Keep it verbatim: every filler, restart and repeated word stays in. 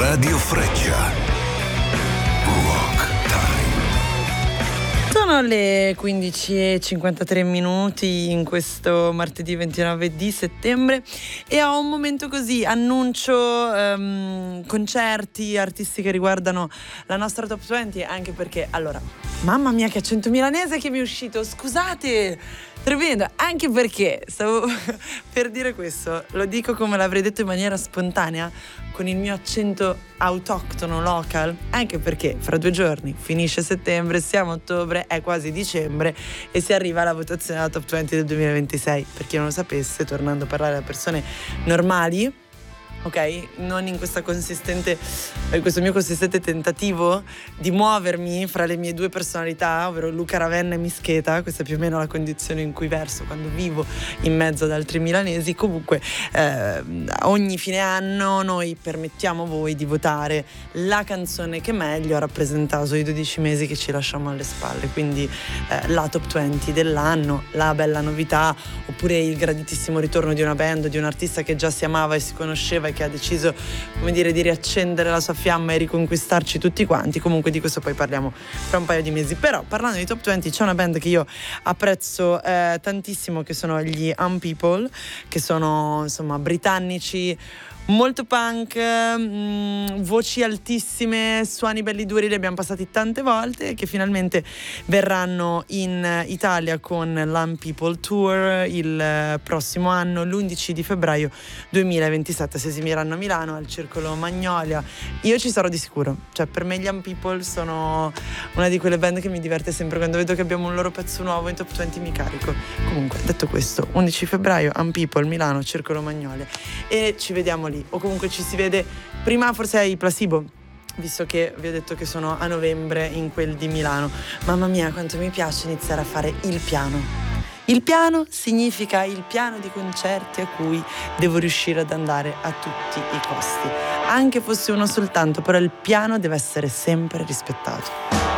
Radio Freccia. Rock Time. Sono le quindici e cinquantatré minuti in questo martedì ventinove di settembre e ho un momento così, annuncio um, concerti, artisti che riguardano la nostra top venti, anche perché, allora, mamma mia che accento milanese che mi è uscito, scusate! Tremendo, anche perché stavo per dire questo, lo dico come l'avrei detto in maniera spontanea, con il mio accento autoctono local, anche perché fra due giorni finisce settembre, siamo a ottobre, è quasi dicembre e si arriva alla votazione della top venti del duemilaventisei. Per chi non lo sapesse, tornando a parlare da persone normali, ok? Non in questa consistente, in questo mio consistente tentativo di muovermi fra le mie due personalità, ovvero Luca Ravenna e Mischeta. Questa è più o meno la condizione in cui verso quando vivo in mezzo ad altri milanesi. Comunque eh, ogni fine anno noi permettiamo a voi di votare la canzone che meglio ha rappresentato i dodici mesi che ci lasciamo alle spalle, quindi eh, la top venti dell'anno, la bella novità, oppure il graditissimo ritorno di una band, di un artista che già si amava e si conosceva e che ha deciso, come dire, di riaccendere la sua fiamma e riconquistarci tutti quanti. Comunque di questo poi parliamo fra un paio di mesi. Però parlando di top venti c'è una band che io apprezzo eh, tantissimo, che sono gli Unpeople, che sono insomma britannici, molto punk, mh, voci altissime, suoni belli duri, li abbiamo passati tante volte, che finalmente verranno in Italia con l'Unpeople Tour il prossimo anno, l'undici di febbraio duemilaventisette. Si esibiranno a Milano al Circolo Magnolia. Io ci sarò di sicuro, cioè per me gli Unpeople sono una di quelle band che mi diverte sempre. Quando vedo che abbiamo un loro pezzo nuovo in top venti mi carico. Comunque, detto questo, undici febbraio, Unpeople, Milano, Circolo Magnolia, e ci vediamo lì, o comunque ci si vede prima forse ai Placebo, visto che vi ho detto che sono a novembre in quel di Milano. Mamma mia quanto mi piace iniziare a fare il piano. Il piano significa il piano di concerti a cui devo riuscire ad andare a tutti i costi, anche fosse uno soltanto, però il piano deve essere sempre rispettato.